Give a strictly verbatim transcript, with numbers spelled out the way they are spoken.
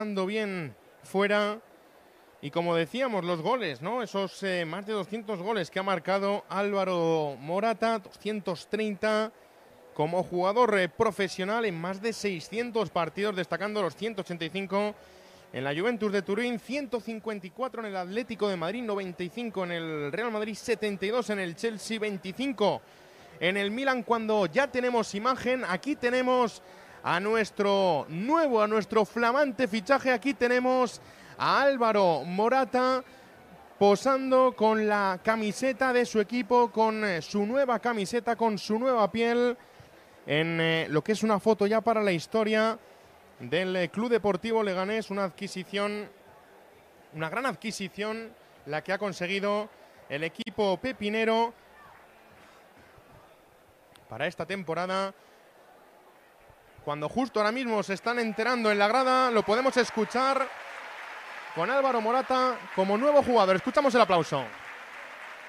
bien fuera y, como decíamos, los goles, ¿no? Esos eh, más de doscientos goles que ha marcado Álvaro Morata, doscientos treinta como jugador eh, profesional en más de seiscientos partidos, destacando los ciento ochenta y cinco en la Juventus de Turín, ciento cincuenta y cuatro en el Atlético de Madrid, noventa y cinco en el Real Madrid, setenta y dos en el Chelsea, veinticinco en el Milan. Cuando ya tenemos imagen, aquí tenemos a nuestro nuevo, a nuestro flamante fichaje. Aquí tenemos a Álvaro Morata posando con la camiseta de su equipo, con eh, su nueva camiseta, con su nueva piel, en eh, lo que es una foto ya para la historia del eh, Club Deportivo Leganés. Una adquisición, una gran adquisición, la que ha conseguido el equipo pepinero para esta temporada. Cuando justo ahora mismo se están enterando en la grada, lo podemos escuchar con Álvaro Morata como nuevo jugador. Escuchamos el aplauso.